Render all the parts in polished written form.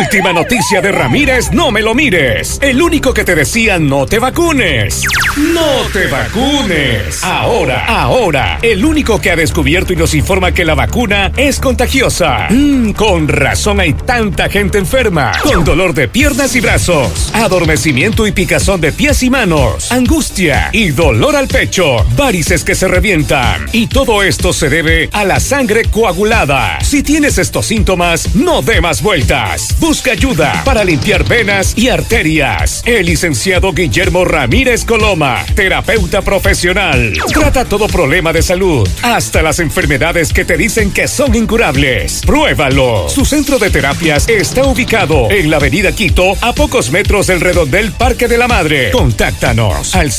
Última noticia de Ramírez, no me lo mires. El único que te decía no te vacunes. ¡No te vacunes! Ahora, el único que ha descubierto y nos informa que la vacuna es contagiosa. Con razón hay tanta gente enferma. Con dolor de piernas y brazos, adormecimiento y picazón de pies y manos, angustia y dolor al pecho, varices que se revientan. Y todo esto se debe a la sangre coagulada. Si tienes estos síntomas, no dé más vueltas. Busca ayuda para limpiar venas y arterias. El licenciado Guillermo Ramírez Coloma, terapeuta profesional, trata todo problema de salud, hasta las enfermedades que te dicen que son incurables. Pruébalo. Su centro de terapias está ubicado en la avenida Quito, a pocos metros del redondel Parque de la Madre. Contáctanos al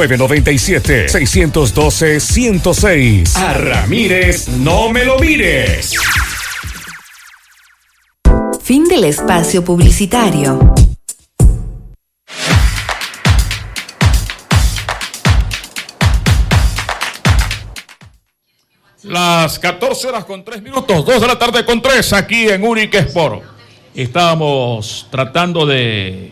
0997-612-106. A Ramírez, no me lo mires. Fin del espacio publicitario. Las 14:03, 2 de la tarde con 3, aquí en Única Sport. Estábamos tratando de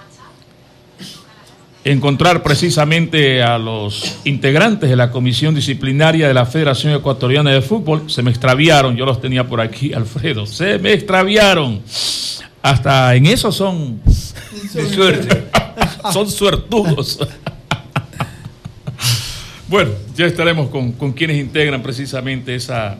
encontrar precisamente a los integrantes de la comisión disciplinaria de la Federación Ecuatoriana de Fútbol. Se me extraviaron, yo los tenía por aquí, Alfredo. Se me extraviaron. Hasta en eso son de suerte. Son suertudos. Bueno, ya estaremos con quienes integran precisamente esa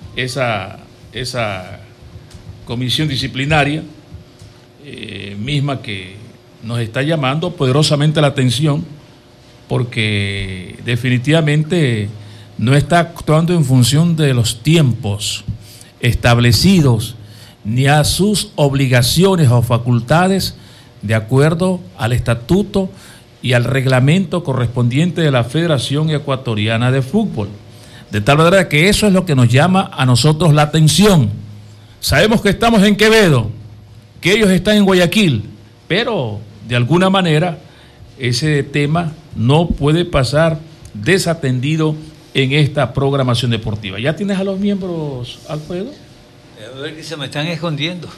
comisión disciplinaria, misma que nos está llamando poderosamente la atención, porque definitivamente no está actuando en función de los tiempos establecidos ni a sus obligaciones o facultades de acuerdo al estatuto y al reglamento correspondiente de la Federación Ecuatoriana de Fútbol. De tal manera que eso es lo que nos llama a nosotros la atención. Sabemos que estamos en Quevedo, que ellos están en Guayaquil, pero de alguna manera ese tema no puede pasar desatendido en esta programación deportiva. ¿Ya tienes a los miembros, Alfredo? A ver que se me están escondiendo.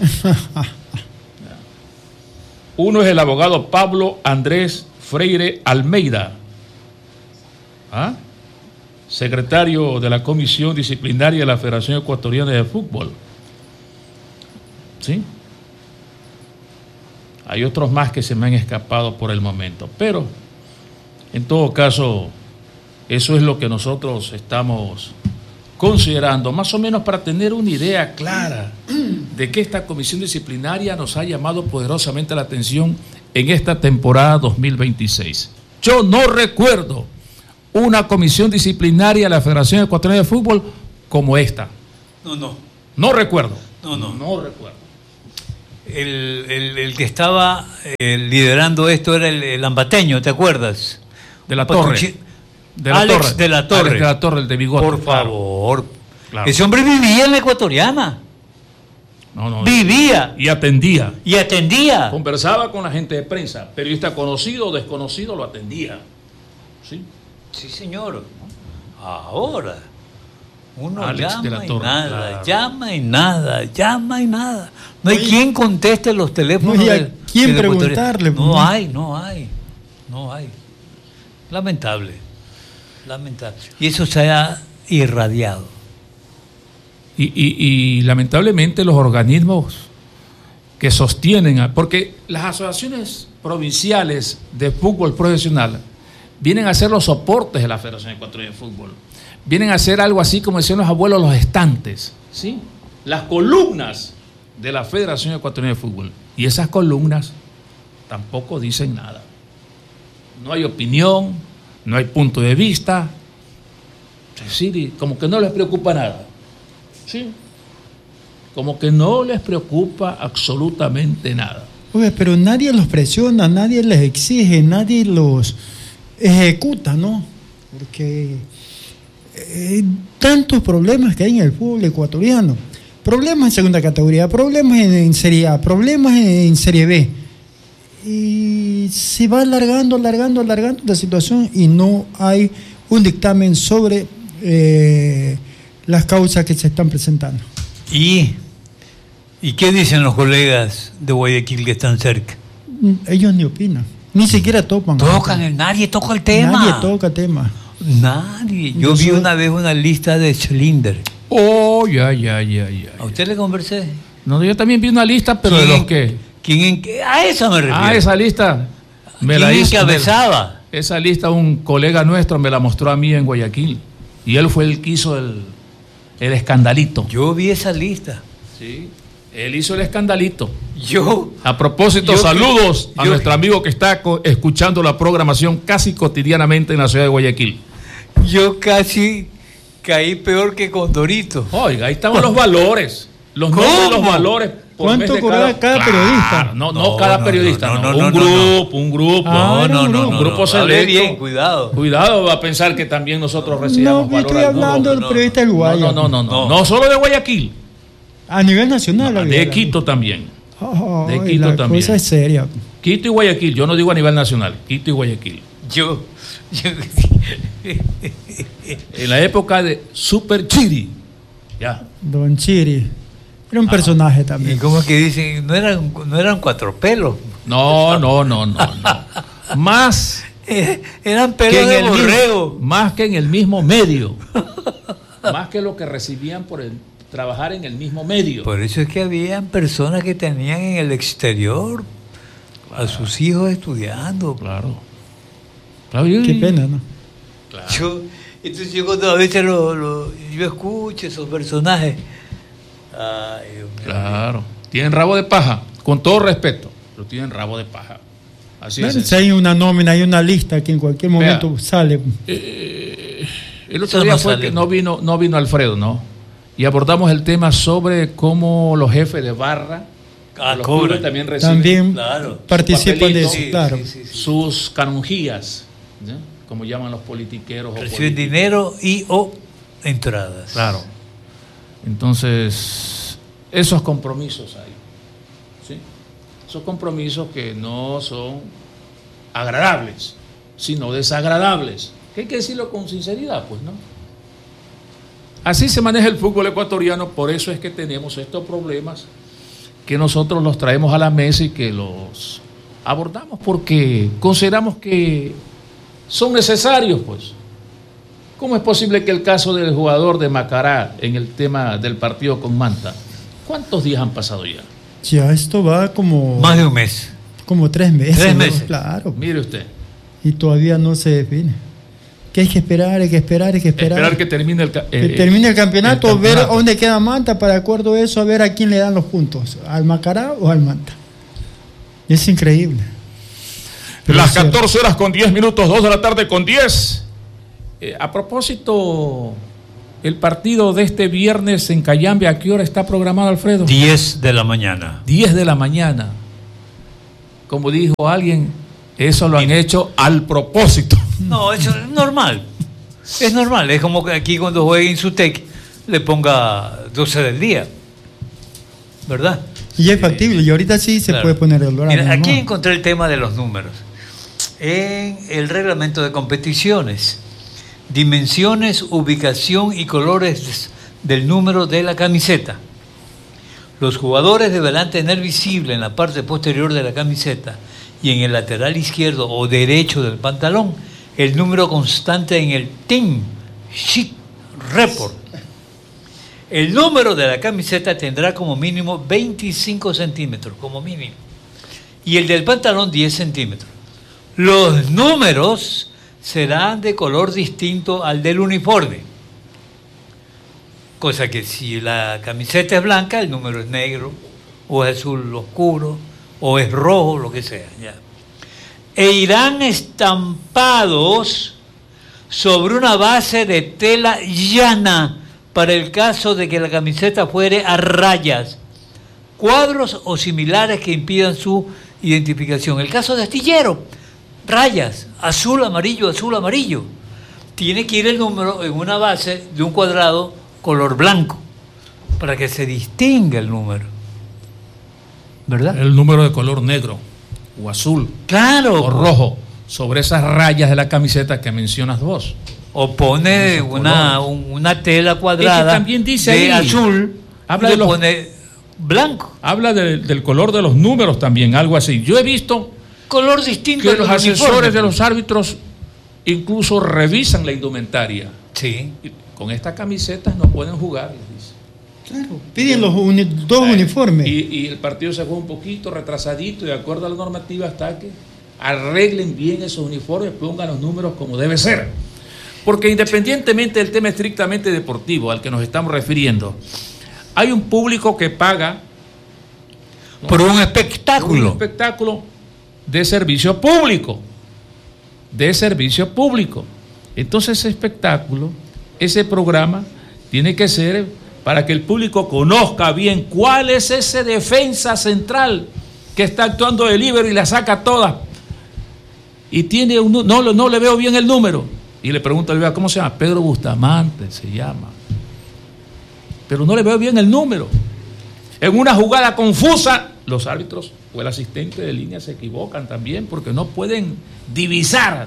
Uno es el abogado Pablo Andrés Freire Almeida, secretario de la Comisión Disciplinaria de la Federación Ecuatoriana de Fútbol. ¿Sí? Hay otros más que se me han escapado por el momento, pero en todo caso, eso es lo que nosotros estamos considerando, más o menos para tener una idea clara de que esta comisión disciplinaria nos ha llamado poderosamente la atención en esta temporada 2026. Yo no recuerdo una comisión disciplinaria de la Federación Ecuatoriana de Fútbol como esta. No recuerdo. No recuerdo. El que estaba liderando esto era el ambateño, ¿te acuerdas? De la Torre. Alex de la Torre. Alex de la Torre, el de bigote. Por favor. Claro. Ese hombre vivía en la Ecuatoriana. No, vivía. Y atendía. Conversaba con la gente de prensa. Periodista conocido o desconocido lo atendía. ¿Sí? Sí, señor. Ahora, uno Alex llama de la y Torre, nada, claro. llama y nada. No hay quien conteste los teléfonos. No hay quien preguntarle. No hay. Lamentable. Y eso se ha irradiado. Y lamentablemente los organismos que sostienen, porque las asociaciones provinciales de fútbol profesional vienen a ser los soportes de la Federación Ecuatoriana de Fútbol, vienen a ser algo así como decían los abuelos, los estantes, ¿sí? Las columnas de la Federación Ecuatoriana de Fútbol, y esas columnas tampoco dicen nada. No hay opinión, no hay punto de vista, es decir, como que no les preocupa nada. Sí, como que no les preocupa absolutamente nada. Oye, pero nadie los presiona, nadie les exige, nadie los ejecuta, ¿no? Porque tantos problemas que hay en el fútbol ecuatoriano, problemas en segunda categoría, problemas en Serie A, problemas en Serie B, y se va alargando la situación y no hay un dictamen sobre las causas que se están presentando. Y ¿Y qué dicen los colegas de Guayaquil que están cerca? Ellos ni opinan, ni siquiera topan. Nadie toca el tema. Nadie toca tema. Nadie. Yo vi una vez una lista de Schlinder. Oh, ya. ¿A usted le conversé? No, yo también vi una lista, pero de los que... A esa me refiero. Esa lista me la hizo. ¿Quién encabezaba? Esa lista un colega nuestro me la mostró a mí en Guayaquil. Y él fue el que hizo el escandalito. Yo vi esa lista. Sí, él hizo el escandalito. A yo propósito, saludos a nuestro amigo que está escuchando la programación casi cotidianamente en la ciudad de Guayaquil. Yo casi caí peor que Condorito. Oiga, ahí estaban los valores. Los valores. ¿Cuánto cobraba cada periodista? No, cada periodista. Un grupo. Un grupo selecto. Bien, cuidado. Cuidado, va a pensar que también nosotros recibimos valor. No, estoy hablando del periodista del Guaya. No solo de Guayaquil. A nivel nacional. De Quito también. De Quito la también. Cosa es seria. Quito y Guayaquil. Yo no digo a nivel nacional. Quito y Guayaquil. En la época de Super Chiri. Ya. Don Chiri. Era un personaje también. ¿Y cómo es que dicen? No eran cuatro pelos. No. Más. Eran pelos de borrego. Más que en el mismo medio. Más que lo que recibían por trabajar en el mismo medio. Por eso es que habían personas que tenían en el exterior a sus hijos estudiando. Claro. Qué pena, ¿no? Claro. Entonces yo cuando a veces yo escucho esos personajes. Ay, Dios mío. Claro. Tienen rabo de paja, con todo respeto, pero tienen rabo de paja. Así es. Si hay una nómina, hay una lista que en cualquier momento sale. El otro día fue que no vino Alfredo, ¿no? Y abordamos el tema sobre cómo los jefes de barra los clubes también reciben, participan de eso, claro. Sí. Sus canonjías, ¿sí? Como llaman los politiqueros. Reciben dinero o entradas. Claro. Entonces, esos compromisos hay, ¿sí? Esos compromisos que no son agradables, sino desagradables. Que hay que decirlo con sinceridad, pues, ¿no? Así se maneja el fútbol ecuatoriano, por eso es que tenemos estos problemas que nosotros los traemos a la mesa y que los abordamos porque consideramos que son necesarios, pues. ¿Cómo es posible que el caso del jugador de Macará en el tema del partido con Manta, cuántos días han pasado ya? Ya esto va como... Más de un mes. Como 3 meses. 3 meses. ¿No? Claro. Mire usted. Y todavía no se define. Que hay que esperar. Esperar que termine el campeonato, ver dónde queda Manta, para de acuerdo a eso, a ver a quién le dan los puntos, al Macará o al Manta. Es increíble. Pero las 14 horas con 10 minutos, 2 de la tarde con 10. A propósito, el partido de este viernes en Cayambe, ¿a qué hora está programado, Alfredo? 10 de la mañana. 10 de la mañana. Como dijo alguien, eso lo han hecho al propósito. No, eso es normal. Es normal. Es como que aquí cuando juegue Insutec le ponga 12 del día. ¿Verdad? Y es factible. Y ahorita sí se puede poner el horario. Mira, aquí encontré el tema de los números. En el reglamento de competiciones. Dimensiones, ubicación y colores del número de la camiseta. Los jugadores deberán tener visible en la parte posterior de la camiseta y en el lateral izquierdo o derecho del pantalón el número constante en el Team Sheet Report. El número de la camiseta tendrá como mínimo 25 centímetros, como mínimo, y el del pantalón 10 centímetros. Los números serán de color distinto al del uniforme. Cosa que si la camiseta es blanca, el número es negro, o es azul oscuro, o es rojo, lo que sea. Ya. E irán estampados sobre una base de tela llana para el caso de que la camiseta fuere a rayas, cuadros o similares que impidan su identificación. El caso de astillero, rayas, azul, amarillo, tiene que ir el número en una base de un cuadrado color blanco para que se distinga el número, ¿verdad? El número de color negro o azul, claro, o rojo sobre esas rayas de la camiseta que mencionas vos. O pone una tela cuadrada también dice de ahí, azul, habla de los... pone blanco. Habla del color de los números también, algo así. Yo he visto Color distinto. que de los asesores uniformes. de los árbitros incluso revisan la indumentaria. Sí. Y con estas camisetas no pueden jugar, les dice. Claro, piden los dos uniformes. Y el partido se juega un poquito retrasadito y de acuerdo a la normativa hasta que arreglen bien esos uniformes, pongan los números como debe ser. Porque independientemente del tema estrictamente deportivo al que nos estamos refiriendo, hay un público que paga, ¿no?, Por un espectáculo. un espectáculo de servicio público. De servicio público. Entonces ese espectáculo, ese programa, tiene que ser para que el público conozca bien cuál es ese defensa central que está actuando de líbero y la saca todas. Y tiene no le veo bien el número. Y le pregunto al ¿cómo se llama? Pedro Bustamante se llama. Pero no le veo bien el número. En una jugada confusa, los árbitros o el asistente de línea se equivocan también porque no pueden divisar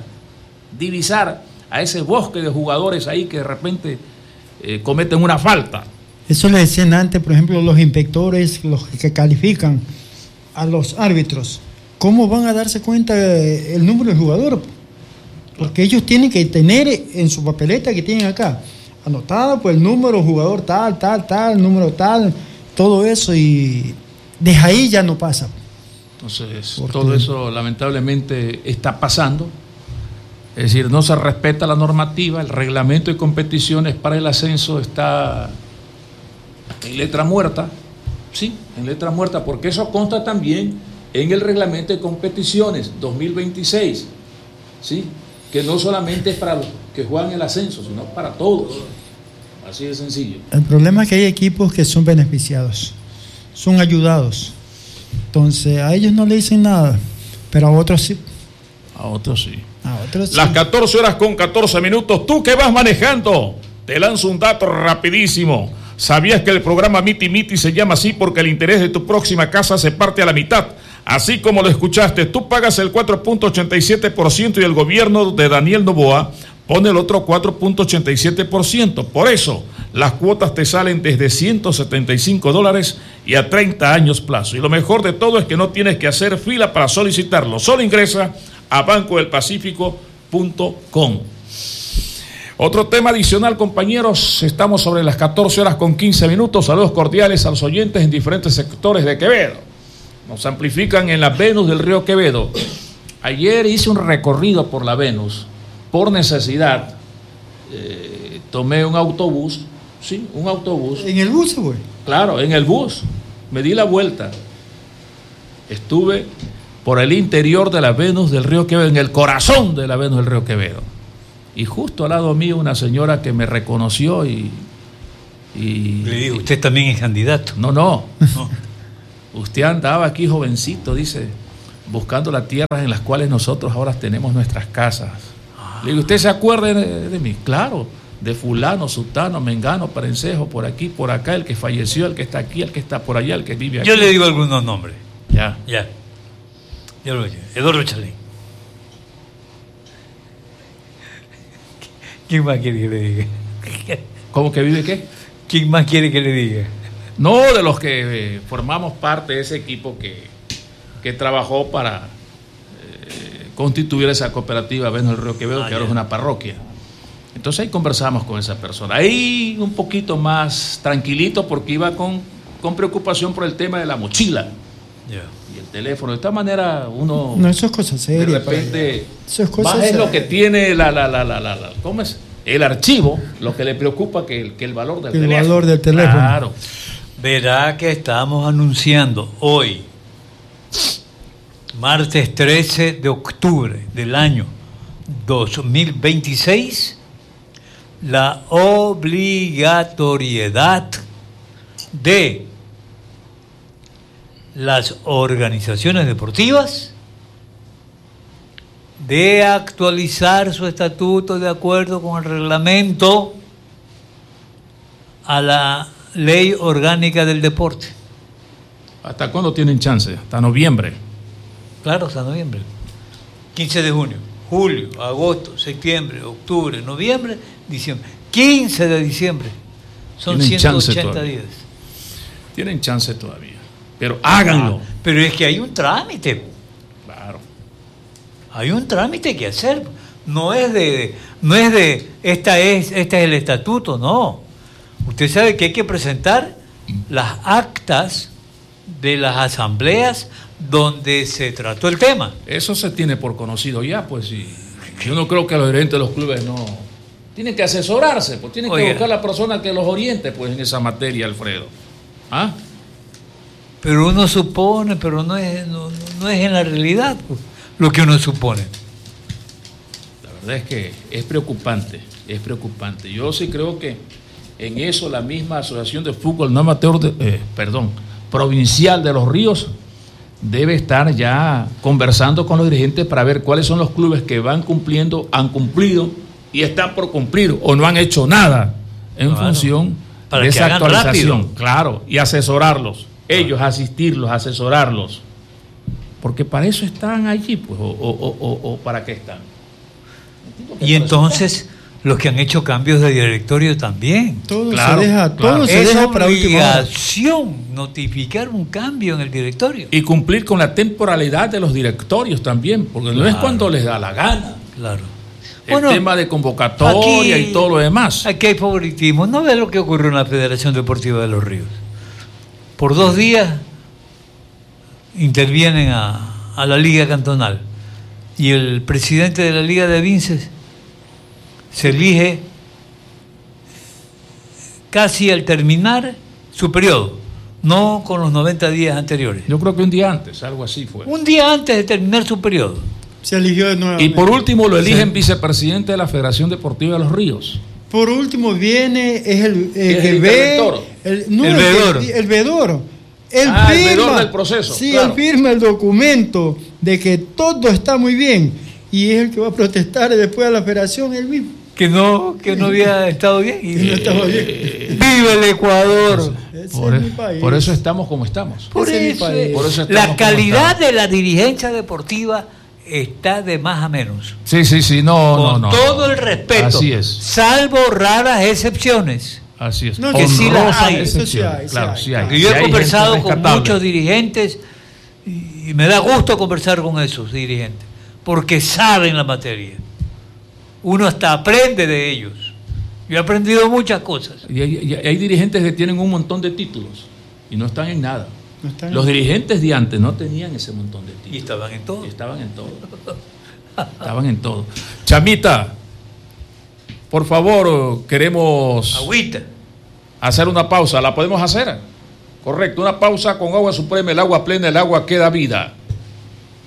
a ese bosque de jugadores ahí que de repente cometen una falta. Eso le decían antes, por ejemplo, los inspectores, los que califican a los árbitros. ¿Cómo van a darse cuenta el número del jugador? Porque ellos tienen que tener en su papeleta que tienen acá, anotado pues el número, jugador tal, número tal, todo eso, y desde ahí ya no pasa. Entonces, todo eso lamentablemente está pasando. Es decir, no se respeta la normativa, el reglamento de competiciones para el ascenso está en letra muerta, sí, en letra muerta, porque eso consta también en el reglamento de competiciones 2026, sí, que no solamente es para los que juegan el ascenso, sino para todos, así de sencillo. El problema es que hay equipos que son beneficiados, son ayudados, entonces a ellos no le dicen nada, pero a otros sí. A otros sí. A otros sí. Las 14:14. Tú que vas manejando, te lanzo un dato rapidísimo. ¿Sabías que el programa Miti Miti se llama así porque el interés de tu próxima casa se parte a la mitad? Así como lo escuchaste, tú pagas el 4.87% y el gobierno de Daniel Noboa pone el otro 4.87%. Por eso, las cuotas te salen desde $175 y a 30 años plazo. Y lo mejor de todo es que no tienes que hacer fila para solicitarlo. Solo ingresa a bancodelpacifico.com. Otro tema adicional, compañeros, estamos sobre las 14:15. Saludos cordiales a los oyentes en diferentes sectores de Quevedo. Nos amplifican en la Venus del Río Quevedo. Ayer hice un recorrido por la Venus, por necesidad. Tomé un autobús, sí, un autobús. ¿En el bus, güey? Claro, en el bus. Me di la vuelta. Estuve por el interior de la Venus del Río Quevedo, en el corazón de la Venus del Río Quevedo. Y justo al lado mío una señora que me reconoció y Le digo, usted también es candidato. No. Usted andaba aquí jovencito, dice, buscando las tierras en las cuales nosotros ahora tenemos nuestras casas. Le digo, ¿usted se acuerda de mí? Claro, de fulano, sutano, mengano, parencejo, por aquí, por acá, el que falleció, el que está aquí, el que está por allá, el que vive aquí. Yo le digo algunos nombres. Ya. Ya lo oye. Eduardo Chalín. ¿Quién más quiere que le diga? ¿Cómo que vive qué? ¿Quién más quiere que le diga? No, de los que formamos parte de ese equipo que trabajó para constituir esa cooperativa Venus del Río Quevedo, que ahora es una parroquia. Entonces ahí conversamos con esa persona. Ahí un poquito más tranquilito porque iba con preocupación por el tema de la mochila. Yeah. Y el teléfono. De esta manera uno... No, eso es cosa seria. De repente... Eso es cosa más es seria. lo que tiene ¿cómo es? El archivo, lo que le preocupa que el valor del teléfono. El valor del teléfono. Claro. Verá que estamos anunciando hoy, martes 13 de octubre del año 2026, la obligatoriedad de las organizaciones deportivas de actualizar su estatuto de acuerdo con el reglamento a la Ley Orgánica del Deporte. ¿Hasta cuándo tienen chance? Hasta noviembre. Claro, hasta noviembre. 15 de junio, julio, agosto, septiembre, octubre, noviembre, diciembre. 15 de diciembre. Son Tienen chance 180 todavía. días. Tienen chance todavía. Pero háganlo. Pero es que hay un trámite. Claro. Hay un trámite que hacer. No es de este es el estatuto, no. Usted sabe que hay que presentar las actas de las asambleas donde se trató el tema. Eso se tiene por conocido ya, pues sí. Yo no creo que los gerentes de los clubes no... Tienen que asesorarse, pues tienen que buscar la persona que los oriente pues en esa materia, Alfredo. ¿Ah? Pero uno supone, pero no es en la realidad pues, lo que uno supone. La verdad es que es preocupante, es preocupante. Yo sí creo que en eso la misma Asociación de Fútbol no amateur, provincial de Los Ríos, debe estar ya conversando con los dirigentes para ver cuáles son los clubes que van cumpliendo, han cumplido y están por cumplir o no han hecho nada en función de esa actualización. Rápido. Claro, y asesorarlos, ellos asistirlos, asesorarlos, porque para eso están allí, pues, o para qué están. Y entonces los que han hecho cambios de directorio también. Todo se deja para última hora. Es obligación notificar un cambio en el directorio. Y cumplir con la temporalidad de los directorios también, porque no es cuando les da la gana. Claro. El tema de convocatoria y todo lo demás. Aquí hay favoritismo. ¿No ves lo que ocurrió en la Federación Deportiva de Los Ríos? Por 2 días intervienen a la Liga Cantonal. Y el presidente de la Liga de Vinces se elige casi al terminar su periodo, no con los 90 días anteriores. Yo creo que un día antes, algo así fue. Un día antes de terminar su periodo. Se eligió de nuevo. Y por último lo eligen vicepresidente de la Federación Deportiva de Los Ríos. Por último viene, es el veedor. El veedor. El veedor del proceso. Sí, claro. Él firma el documento de que todo está muy bien. Y es el que va a protestar después a la federación, él mismo. Que no había estado bien. No estaba bien. ¡Viva el Ecuador! Por eso estamos como estamos. Por eso la calidad de la dirigencia deportiva está de más a menos. Sí, no. Todo el respeto. Así es. Salvo raras excepciones. Así es. Que sí las hay. Claro, sí hay. Yo he conversado con muchos dirigentes y me da gusto conversar con esos dirigentes, porque saben la materia. Uno hasta aprende de ellos. Yo he aprendido muchas cosas. Y hay dirigentes que tienen un montón de títulos y no están en nada. Los dirigentes de antes no tenían ese montón de títulos. Y estaban en todo. Estaban en todo. Chamita, por favor, queremos agüita. Hacer una pausa. ¿La podemos hacer? Correcto, una pausa con Agua Suprema, el agua plena, el agua que da vida.